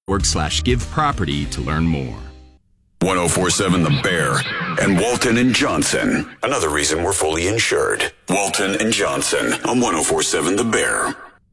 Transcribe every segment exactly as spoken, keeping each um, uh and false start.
Org slash give property to learn more. one oh four point seven The Bear and Walton and Johnson. Another reason we're fully insured. Walton and Johnson on one oh four point seven The Bear.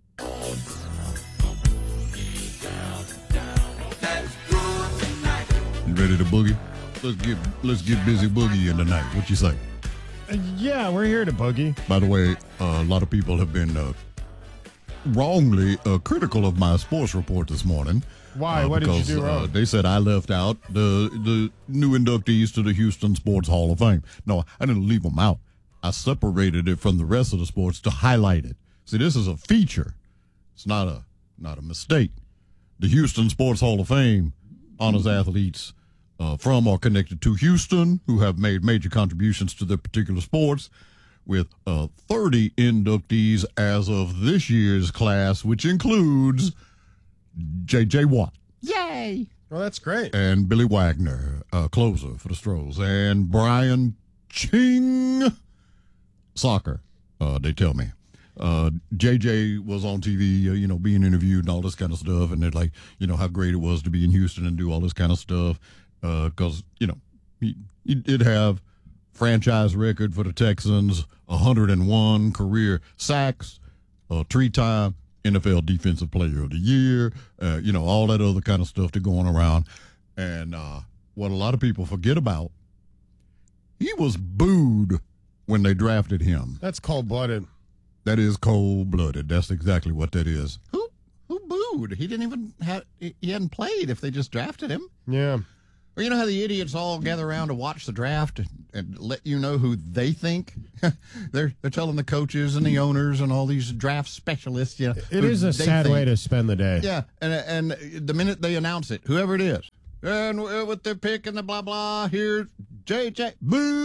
You ready to boogie? Let's get let's get busy boogieing tonight. What you say? Uh, yeah, we're here to boogie. By the way, uh, a lot of people have been uh, wrongly uh, critical of my sports report this morning. Why? Uh, what because, did you do wrong? Uh, they said I left out the the new inductees to the Houston Sports Hall of Fame. No, I didn't leave them out. I separated it from the rest of the sports to highlight it. See, this is a feature. It's not a not a mistake. The Houston Sports Hall of Fame honors athletes uh, from or connected to Houston who have made major contributions to their particular sports, with uh, thirty inductees as of this year's class, which includes J J. Watt. Yay! Well, that's great. And Billy Wagner, uh, closer for the Stros. And Brian Ching, soccer, uh, they tell me. Uh, J J was on T V, uh, you know, being interviewed and all this kind of stuff. And they're like, you know, how great it was to be in Houston and do all this kind of stuff. Because, uh, you know, he, he did have franchise record for the Texans, one hundred one career sacks, uh, three-time N F L Defensive Player of the Year, uh, you know, all that other kind of stuff that's going around. And uh, what a lot of people forget about, he was booed when they drafted him. That's cold-blooded. That is cold-blooded. That's exactly what that is. Who who booed? He didn't even have, he hadn't played if they just drafted him. Yeah. Or you know how the idiots all gather around to watch the draft and, and let you know who they think? they're they're telling the coaches and the owners and all these draft specialists, you know. It is a sad think. way to spend the day. Yeah, and and the minute they announce it, whoever it is, and with their pick and the blah blah, here's J J.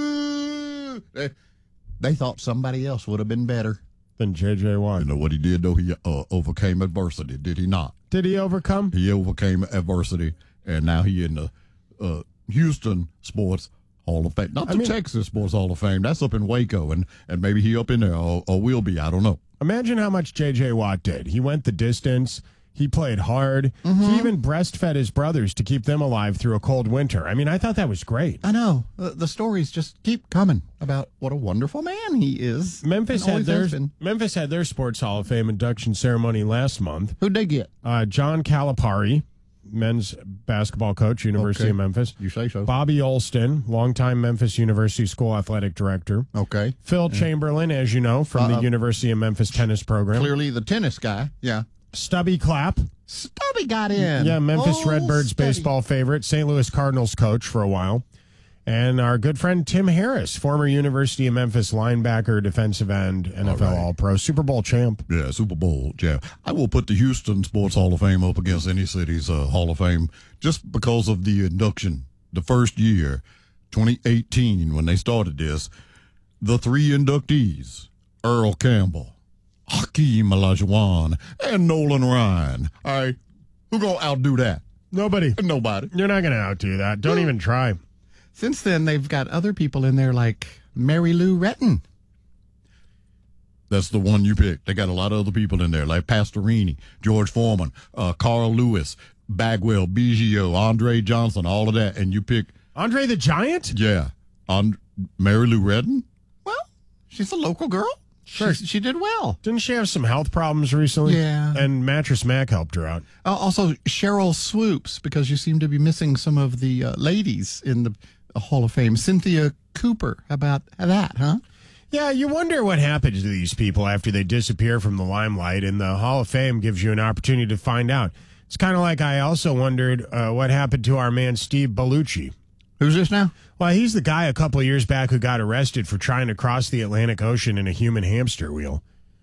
Boo! They, they thought somebody else would have been better than J J. Watt. You know what he did, though? He uh, overcame adversity, did he not? Did he overcome? He overcame adversity, and now he in the uh, Houston Sports Hall of Fame. Not the I mean, Texas Sports Hall of Fame. That's up in Waco, and, and maybe he up in there, or, or will be. I don't know. Imagine how much J J. Watt did. He went the distance. He played hard. Mm-hmm. He even breastfed his brothers to keep them alive through a cold winter. I mean, I thought that was great. I know. The, the stories just keep coming about what a wonderful man he is. Memphis had their Memphis had their Sports Hall of Fame induction ceremony last month. Who'd they get? Uh, John Calipari, men's basketball coach, University okay. of Memphis. You say so. Bobby Olston, longtime Memphis University School athletic director. Okay. Phil yeah. Chamberlain, as you know, from Uh-oh. the University of Memphis tennis program. Clearly the tennis guy. Yeah. Stubby Clapp. Stubby got in. Yeah, Memphis oh, Redbirds Stubby. baseball favorite, Saint Louis Cardinals coach for a while. And our good friend Tim Harris, former University of Memphis linebacker, defensive end, N F L All right. All-Pro, Super Bowl champ. Yeah, Super Bowl champ. I will put the Houston Sports Hall of Fame up against any city's uh, Hall of Fame just because of the induction. The first year, twenty eighteen, when they started this, the three inductees, Earl Campbell, Hakeem Olajuwon, and Nolan Ryan. All right, who gonna outdo that? Nobody. Nobody. You're not gonna outdo that. Don't yeah. even try. Since then, they've got other people in there like Mary Lou Retton. That's the one you picked. They got a lot of other people in there, like Pastorini, George Foreman, uh, Carl Lewis, Bagwell, Biggio, Andre Johnson, all of that. And you pick Andre the Giant? Yeah. And Mary Lou Retton? Well, she's a local girl. Sure. She, she did well. Didn't she have some health problems recently? Yeah. And Mattress Mac helped her out. Uh, also, Cheryl Swoops, because you seem to be missing some of the uh, ladies in the Hall of Fame. Cynthia Cooper. How about that, huh? Yeah, you wonder what happens to these people after they disappear from the limelight, and the Hall of Fame gives you an opportunity to find out. It's kind of like I also wondered uh, what happened to our man Steve Bellucci. Who's this now? Well, he's the guy a couple of years back who got arrested for trying to cross the Atlantic Ocean in a human hamster wheel.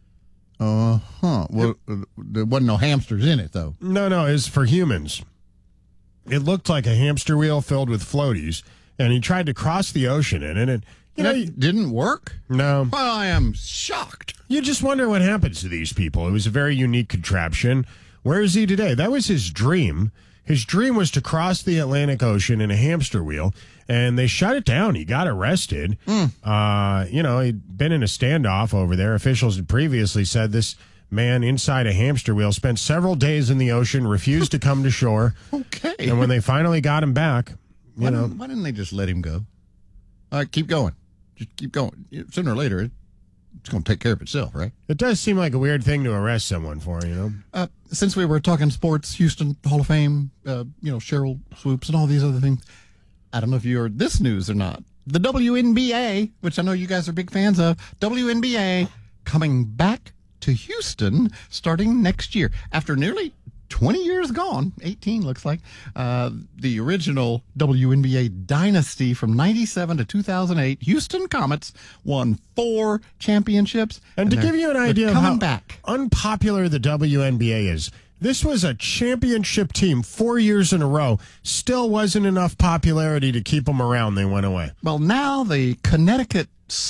Uh-huh. Well, it, there wasn't no hamsters in it, though. No, no, it's for humans. It looked like a hamster wheel filled with floaties, and he tried to cross the ocean in it, and you know, it didn't work? No. Well, I am shocked. You just wonder what happens to these people. It was a very unique contraption. Where is he today? That was his dream. His dream was to cross the Atlantic Ocean in a hamster wheel, and they shut it down. He got arrested. Mm. Uh, you know, he'd been in a standoff over there. Officials had previously said this man inside a hamster wheel, spent several days in the ocean, refused to come to shore. Okay. And when they finally got him back, you why know. Didn't, why didn't they just let him go? All right, keep going. Just keep going. Sooner or later, it's going to take care of itself, right? It does seem like a weird thing to arrest someone for, you know? Uh, since we were talking sports, Houston Hall of Fame, uh, you know, Cheryl Swoops and all these other things, I don't know if you heard this news or not. The W N B A, which I know you guys are big fans of, W N B A coming back to Houston starting next year. After nearly twenty years gone, eighteen looks like, uh, the original W N B A dynasty from ninety-seven to two thousand eight, Houston Comets won four championships. And, to they're- give you an they're idea of coming how back. unpopular the W N B A is, this was a championship team four years in a row. Still wasn't enough popularity to keep them around. They went away. Well, now the Connecticut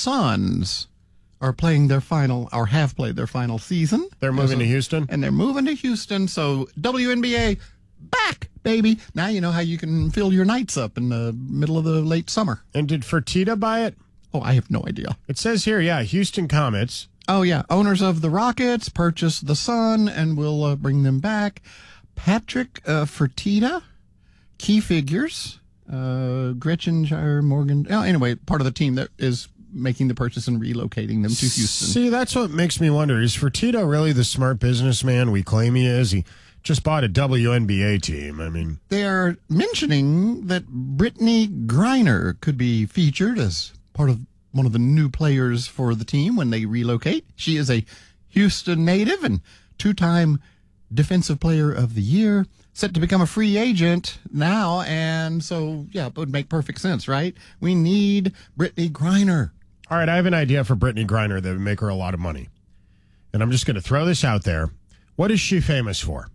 Suns are playing their final, or have played their final season. They're moving So- to Houston? And they're moving to Houston. So W N B A back, baby. Now you know how you can fill your nights up in the middle of the late summer. And did Fertitta buy it? Oh, I have no idea. It says here, yeah, Houston Comets. Oh, yeah. Owners of the Rockets purchased the Sun and will uh, bring them back. Patrick uh, Fertitta, key figures. Uh, Gretchen Shire, Morgan. Oh, anyway, part of the team that is making the purchase and relocating them to Houston. See, that's what makes me wonder. Is Fertitta really the smart businessman we claim he is? He just bought a W N B A team. I mean, They are mentioning that Brittany Griner could be featured as part of one of the new players for the team when they relocate. She is a Houston native and two-time Defensive Player of the Year, set to become a free agent now. And so, yeah, it would make perfect sense, right? We need Brittany Griner. all right, I have an idea for Brittany Griner that would make her a lot of money. And I'm just going to throw this out there. What is she famous for?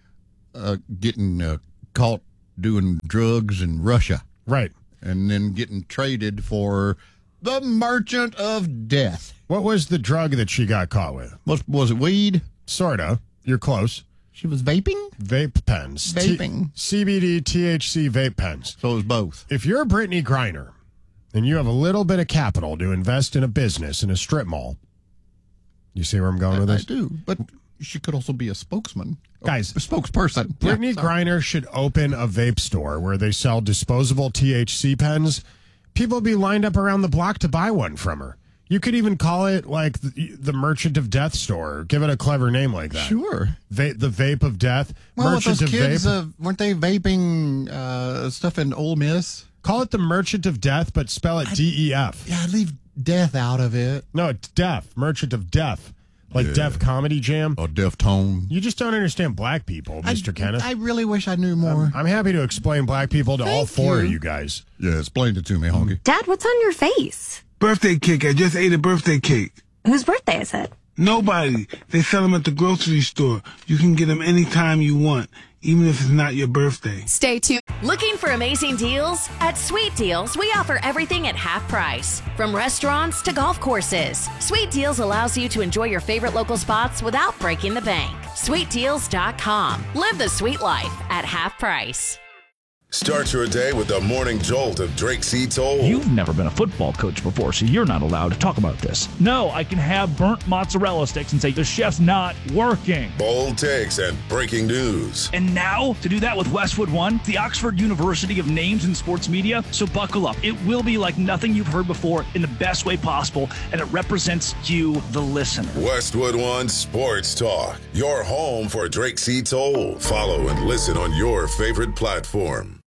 Uh, getting uh, caught doing drugs in Russia Right. and then getting traded for the Merchant of Death. What was the drug that she got caught with? Was, was it weed? Sorta. You're close. She was vaping? Vape pens. Vaping. T- C B D, T H C vape pens. So it was both. If you're Brittany Griner and you have a little bit of capital to invest in a business in a strip mall, you see where I'm going with I this? do. But she could also be a spokesman. Guys, a spokesperson. Brittany Yeah, sorry. Griner should open a vape store where they sell disposable T H C pens. People be lined up around the block to buy one from her. You could even call it like the, the Merchant of Death store. Give it a clever name like that. Sure. Va- the Vape of Death. Well, Merchant with those of kids, Vape. uh, weren't they vaping uh, stuff in Ole Miss? Call it the Merchant of Death, but spell it D E F. Yeah, leave death out of it. No, it's Deaf. Merchant of Death. Like Def Comedy Jam. Or Deftone. You just don't understand black people, Mister I, Kenneth. I really wish I knew more. I'm happy to explain black people to all Thank four of you. you guys. Yeah, explain it to me, Honky. Dad, what's on your face? Birthday cake. I just ate a birthday cake. Whose birthday is it? Nobody. They sell them at the grocery store. You can get them anytime you want, even if it's not your birthday. Stay tuned. Looking for amazing deals? At Sweet Deals, we offer everything at half price. From restaurants to golf courses, Sweet Deals allows you to enjoy your favorite local spots without breaking the bank. sweet deals dot com. Live the sweet life at half price. Start your day with the morning jolt of Drake C. Toll. You've never been a football coach before, so you're not allowed to talk about this. No, I can have burnt mozzarella sticks and say the chef's not working. Bold takes and breaking news. And now, to do that with Westwood One, the Oxford University of Names in Sports Media, so buckle up. It will be like nothing you've heard before in the best way possible, and it represents you, the listener. Westwood One Sports Talk, your home for Drake C. Toll. Follow and listen on your favorite platform.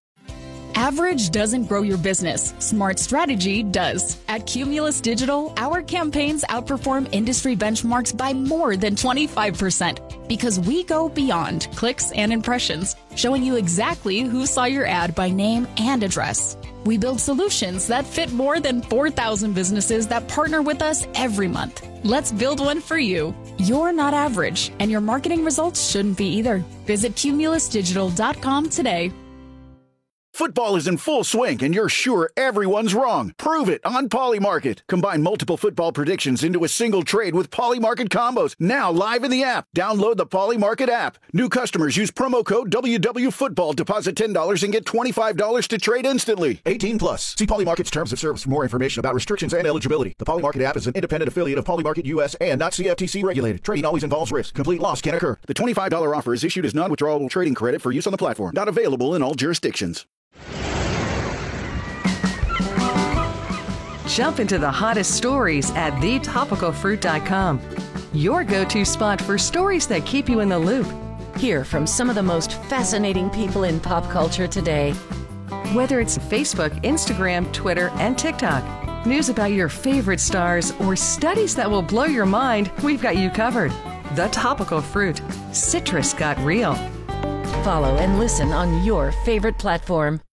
Average doesn't grow your business. Smart strategy does. At Cumulus Digital, our campaigns outperform industry benchmarks by more than twenty-five percent because we go beyond clicks and impressions, showing you exactly who saw your ad by name and address. We build solutions that fit more than four thousand businesses that partner with us every month. Let's build one for you. You're not average, and your marketing results shouldn't be either. Visit cumulus digital dot com today. Football is in full swing, and you're sure everyone's wrong. Prove it on Polymarket. Combine multiple football predictions into a single trade with Polymarket combos. Now live in the app. Download the Polymarket app. New customers use promo code W W Football. Deposit ten dollars and get twenty-five dollars to trade instantly. eighteen plus. See Polymarket's terms of service for more information about restrictions and eligibility. The Polymarket app is an independent affiliate of Polymarket U S and not C F T C regulated. Trading always involves risk. Complete loss can occur. The twenty-five dollars offer is issued as non-withdrawable trading credit for use on the platform. Not available in all jurisdictions. Jump into the hottest stories at the topical fruit dot com. Your go-to spot for stories that keep you in the loop. Hear from some of the most fascinating people in pop culture today. Whether it's Facebook, Instagram, Twitter, and TikTok, news about your favorite stars, or studies that will blow your mind, we've got you covered. The Topical Fruit. Citrus got real. Follow and listen on your favorite platform.